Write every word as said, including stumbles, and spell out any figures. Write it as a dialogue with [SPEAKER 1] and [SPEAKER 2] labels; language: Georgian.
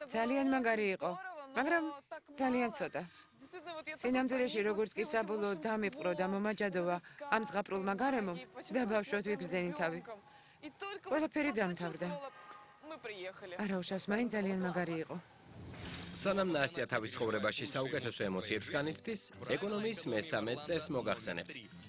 [SPEAKER 1] ძალიან მაგარი იყო, მაგრამ ძალიან ცოტა. სინამდვილეში როგორც კი საბოლოოდ დამიპყრო და მომაჯადოვა ამ ზღაპრულმა გარემომ და ბავშვად ვიგრძენი თავი. ყველაფერი დამთავრდა. არაუშავს მაინც ძალიან მაგარი იყო.
[SPEAKER 2] სანამ ნასტია თავის ცხოვრებაში საუკეთესო ემოციებს განიცდის, ეკონომიის მესამე წესს მოგახსენებთ.